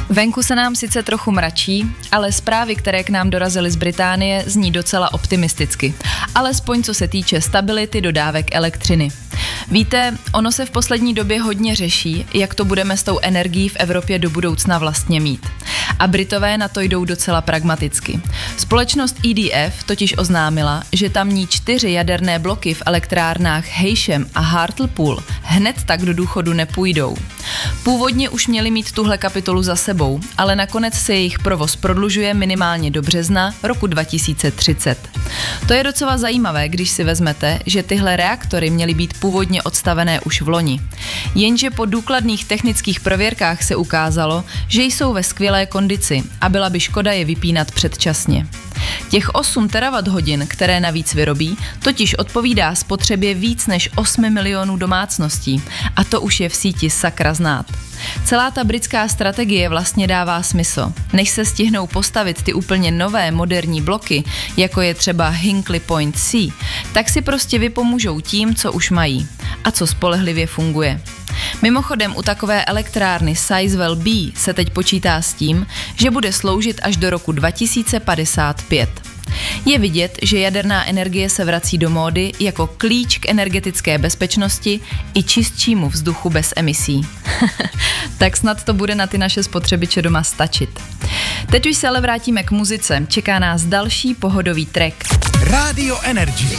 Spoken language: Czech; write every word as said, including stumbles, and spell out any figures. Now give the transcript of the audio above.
Venku se nám sice trochu mračí, ale zprávy, které k nám dorazily z Británie, zní docela optimisticky. Alespoň co se týče stability dodávek elektřiny. Víte, ono se v poslední době hodně řeší, jak to budeme s tou energií v Evropě do budoucna vlastně mít. A Britové na to jdou docela pragmaticky. Společnost E D F totiž oznámila, že tamní čtyři jaderné bloky v elektrárnách Heysham a Hartlepool hned tak do důchodu nepůjdou. Původně už měli mít tuhle kapitolu za sebou, ale nakonec se jejich provoz prodlužuje minimálně do března roku dva tisíce třicet. To je docela zajímavé, když si vezmete, že tyhle reaktory měly být původně odstavené už v loni. Jenže po důkladných technických prověrkách se ukázalo, že jsou ve skvělé kondici a byla by škoda je vypínat předčasně. Těch osm terawatthodin, které navíc vyrobí, totiž odpovídá spotřebě víc než osmi milionů domácností a to už je v síti sakra znát. Celá ta britská strategie vlastně dává smysl. Než se stihnou postavit ty úplně nové moderní bloky, jako je třeba Hinkley Point C, tak si prostě vypomůžou tím, co už mají a co spolehlivě funguje. Mimochodem u takové elektrárny Sizewell B se teď počítá s tím, že bude sloužit až do roku dva tisíce padesát pět. Je vidět, že jaderná energie se vrací do módy jako klíč k energetické bezpečnosti i čistšímu vzduchu bez emisí. Tak snad to bude na ty naše spotřebiče doma stačit. Teď už se ale vrátíme k muzice. Čeká nás další pohodový track. Radio Energy.